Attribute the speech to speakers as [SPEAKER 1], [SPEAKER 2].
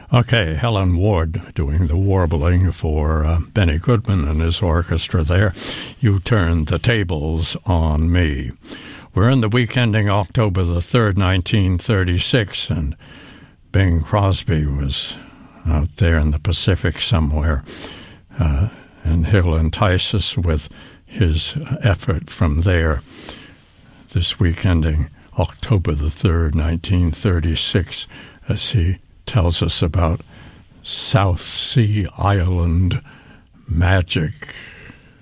[SPEAKER 1] Okay, Helen Ward doing the warbling for Benny Goodman and his orchestra there. You Turned the Tables on Me. We're in the week ending October the 3rd, 1936, and Bing Crosby was out there in the Pacific somewhere, and he'll entice us with his effort from there this week ending October the 3rd, 1936, as he tells us about South Sea Island magic.